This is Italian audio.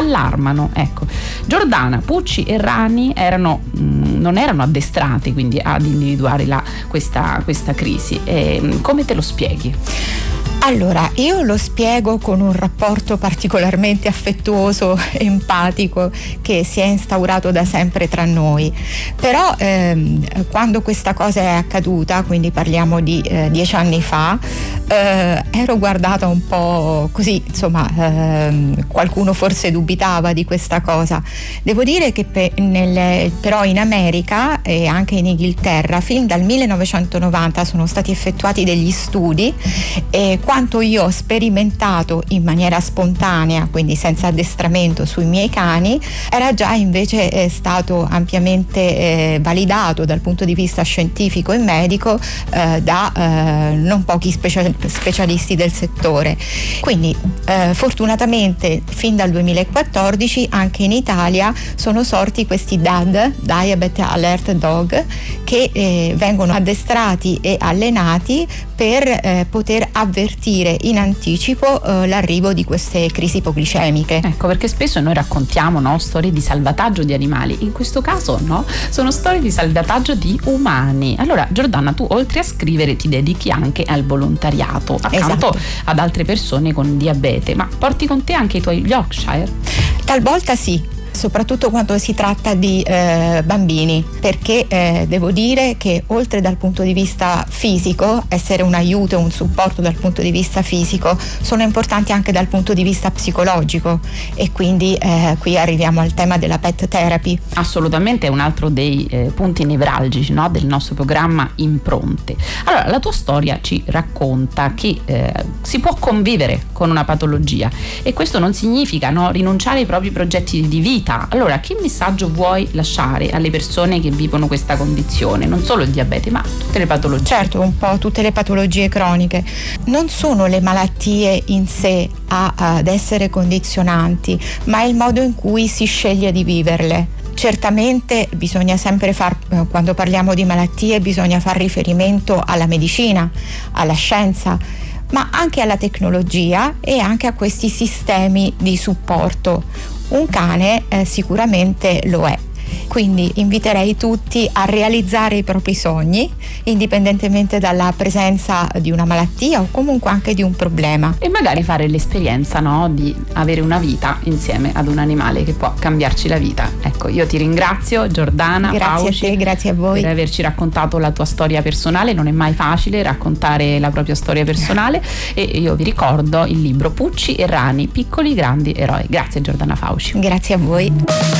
allarmano. Ecco, Giordana, Pucci e Rani non erano addestrati quindi ad individuare questa crisi. Come te lo spieghi? Allora, io lo spiego con un rapporto particolarmente affettuoso, empatico, che si è instaurato da sempre tra noi. Però quando questa cosa è accaduta, quindi parliamo di 10 anni fa, ero guardata un po' così, insomma, qualcuno forse dubitava di questa cosa. Devo dire che però in America e anche in Inghilterra fin dal 1990 sono stati effettuati degli studi e quanto io ho sperimentato in maniera spontanea, quindi senza addestramento sui miei cani, era già invece stato ampiamente validato dal punto di vista scientifico e medico da non pochi specialisti del settore. Quindi fortunatamente fin dal 2014 anche in Italia sono sorti questi DAD, Diabetes Alert Dog, che vengono addestrati e allenati per poter avvertire in anticipo l'arrivo di queste crisi ipoglicemiche. Ecco, perché spesso noi raccontiamo storie di salvataggio di animali, in questo caso sono storie di salvataggio di umani. Allora Giordana, tu oltre a scrivere ti dedichi anche al volontariato accanto ad altre persone con diabete, ma porti con te anche i tuoi Yorkshire? Talvolta sì, soprattutto quando si tratta di bambini, perché devo dire che oltre dal punto di vista fisico, essere un aiuto e un supporto dal punto di vista fisico, sono importanti anche dal punto di vista psicologico, e quindi qui arriviamo al tema della pet therapy. Assolutamente, è un altro dei punti nevralgici del nostro programma Impronte. Allora, la tua storia ci racconta che si può convivere con una patologia, e questo non significa rinunciare ai propri progetti di vita. Allora, che messaggio vuoi lasciare alle persone che vivono questa condizione? Non solo il diabete, ma tutte le patologie. Certo, un po' tutte le patologie croniche. Non sono le malattie in sé ad essere condizionanti, ma è il modo in cui si sceglie di viverle. Certamente bisogna sempre quando parliamo di malattie, bisogna far riferimento alla medicina, alla scienza, ma anche alla tecnologia e anche a questi sistemi di supporto. Un cane sicuramente lo è. Quindi inviterei tutti a realizzare i propri sogni, indipendentemente dalla presenza di una malattia o comunque anche di un problema. E magari fare l'esperienza di avere una vita insieme ad un animale che può cambiarci la vita. Ecco, io ti ringrazio, Giordana Fauci, a te, grazie a voi per averci raccontato la tua storia personale. Non è mai facile raccontare la propria storia personale e io vi ricordo il libro Pucci e Rani, piccoli grandi eroi. Grazie Giordana Fauci. Grazie a voi.